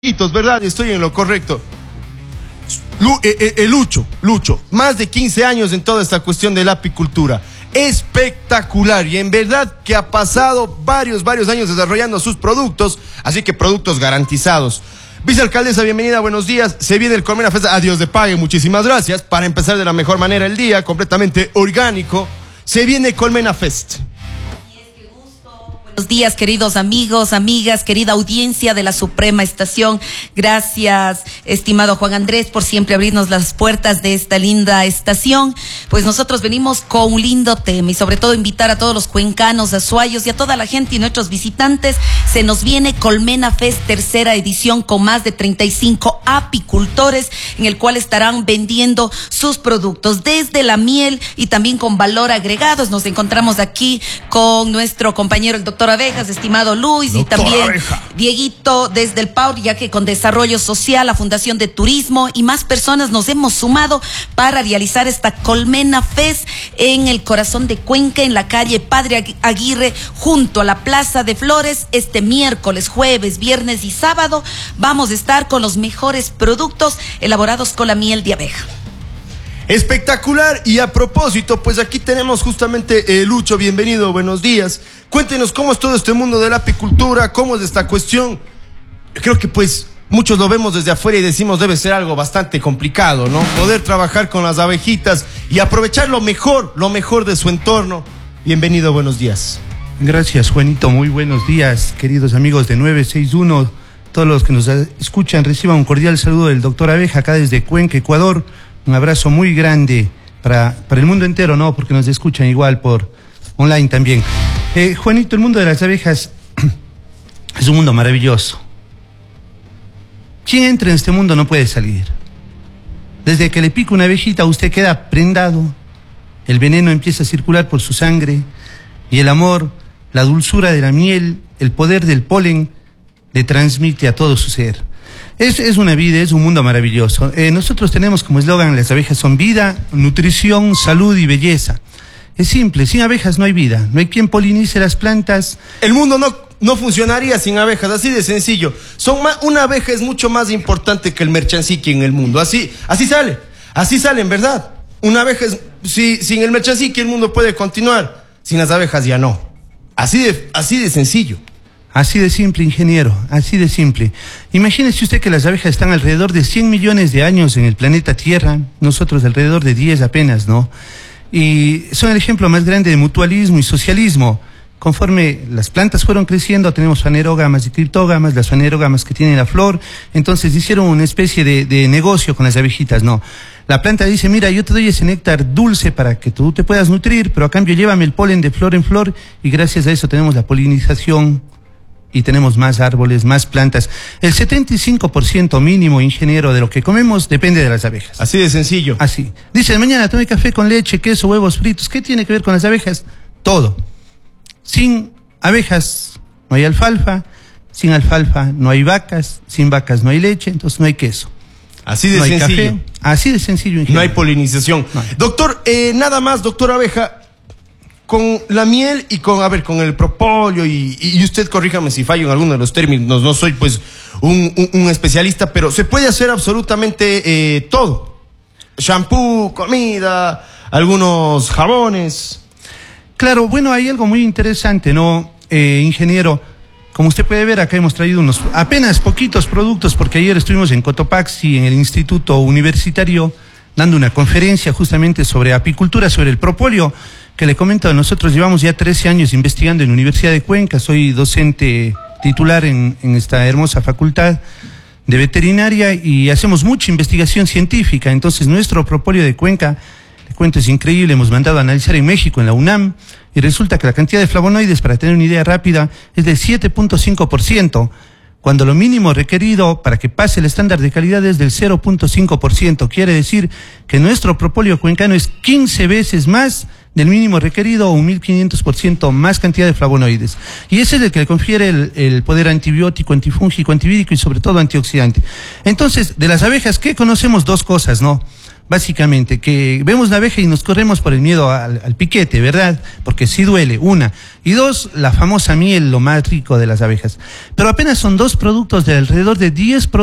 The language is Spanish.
¿Verdad? Estoy en lo correcto. Lucho, más de 15 años en toda esta cuestión de la apicultura. Espectacular, y en verdad que ha pasado varios años desarrollando sus productos, así que productos garantizados. Vicealcaldesa, bienvenida, buenos días. Se viene el Colmena Fest, adiós de pague, muchísimas gracias. Para empezar de la mejor manera el día, completamente orgánico, se viene Colmena Fest. Buenos días, queridos amigos, amigas, querida audiencia de la Suprema Estación. Gracias, estimado Juan Andrés, por siempre abrirnos las puertas de esta linda estación. Pues nosotros venimos con un lindo tema y sobre todo invitar a todos los cuencanos, azuayos y a toda la gente y nuestros visitantes. Se nos viene Colmena Fest, tercera edición, con más de 35 apicultores en el cual estarán vendiendo sus productos, desde la miel y también con valor agregado. Nos encontramos aquí con nuestro compañero, el doctor Abejas, estimado Luis, doctor, y también Abeja. Dieguito desde el PAUR, ya que con Desarrollo Social, la Fundación de Turismo y más personas nos hemos sumado para realizar esta Colmena Fest en el corazón de Cuenca, en la calle Padre Aguirre, junto a la Plaza de Flores. Este miércoles, jueves, viernes y sábado vamos a estar con los mejores productos elaborados con la miel de abeja. Espectacular, y a propósito, pues aquí tenemos justamente Lucho, bienvenido, buenos días. Cuéntenos cómo es todo este mundo de la apicultura, cómo es esta cuestión. Creo que pues muchos lo vemos desde afuera y decimos debe ser algo bastante complicado, ¿no? Poder trabajar con las abejitas y aprovechar lo mejor de su entorno. Bienvenido, buenos días. Gracias, Juanito, muy buenos días, queridos amigos de 961. Todos los que nos escuchan, reciban un cordial saludo del doctor Abeja, acá desde Cuenca, Ecuador. Un abrazo muy grande para el mundo entero, ¿no? Porque nos escuchan igual por online también. Juanito, el mundo de las abejas es un mundo maravilloso. Quien entra en este mundo no puede salir. Desde que le pica una abejita, usted queda prendado. El veneno empieza a circular por su sangre. Y el amor, la dulzura de la miel, el poder del polen, le transmite a todo su ser. Es una vida, es un mundo maravilloso. Nosotros tenemos como eslogan: las abejas son vida, nutrición, salud y belleza. Es simple, sin abejas no hay vida, no hay quien polinice las plantas. El mundo no funcionaría sin abejas, así de sencillo. Una abeja es mucho más importante que el merchanciqui en el mundo, así sale, en verdad. Una abeja sin el merchanciqui el mundo puede continuar, sin las abejas ya no. Así de sencillo. Así de simple, ingeniero, así de simple. Imagínese usted que las abejas están alrededor de 100 millones de años en el planeta Tierra, nosotros alrededor de 10 apenas, ¿no? Y son el ejemplo más grande de mutualismo y socialismo. Conforme las plantas fueron creciendo, tenemos fanerógamas y criptógamas, las fanerógamas que tienen la flor, entonces hicieron una especie de negocio con las abejitas, ¿no? La planta dice: mira, yo te doy ese néctar dulce para que tú te puedas nutrir, pero a cambio llévame el polen de flor en flor, y gracias a eso tenemos la polinización, y tenemos más árboles, más plantas. El 75% mínimo, ingeniero, de lo que comemos depende de las abejas. Así de sencillo. Así. Dice: mañana tome café con leche, queso, huevos fritos. ¿Qué tiene que ver con las abejas? Todo. Sin abejas no hay alfalfa, sin alfalfa no hay vacas, sin vacas no hay leche, entonces no hay queso. Así de sencillo. Café, así de sencillo, ingeniero. No hay polinización. No. Doctor, nada más, doctor Abeja, con la miel y con el propóleo, y usted corríjame si fallo en alguno de los términos, no soy pues un especialista, pero se puede hacer absolutamente todo. Shampoo, comida, algunos jabones. Claro, bueno, hay algo muy interesante, ¿no, ingeniero? Como usted puede ver, acá hemos traído unos apenas poquitos productos, porque ayer estuvimos en Cotopaxi, en el Instituto Universitario, dando una conferencia justamente sobre apicultura, sobre el propóleo, que le comento. Nosotros llevamos ya 13 años investigando en la Universidad de Cuenca. Soy docente titular en esta hermosa facultad de veterinaria y hacemos mucha investigación científica. Entonces nuestro propóleo de Cuenca, le cuento, es increíble. Hemos mandado a analizar en México, en la UNAM, y resulta que la cantidad de flavonoides, para tener una idea rápida, es del 7.5%, cuando lo mínimo requerido para que pase el estándar de calidad es del 0.5%. Quiere decir que nuestro propóleo cuencano es 15 veces más del mínimo requerido, o 1500% más cantidad de flavonoides. Y ese es el que le confiere el poder antibiótico, antifúngico, antivírico y sobre todo antioxidante. Entonces, de las abejas, ¿qué conocemos? Dos cosas, ¿no? básicamente, que vemos la abeja y nos corremos por el miedo al piquete, ¿verdad? Porque sí duele, una. Y dos, la famosa miel, lo más rico de las abejas. Pero apenas son 2 productos de alrededor de 10 productos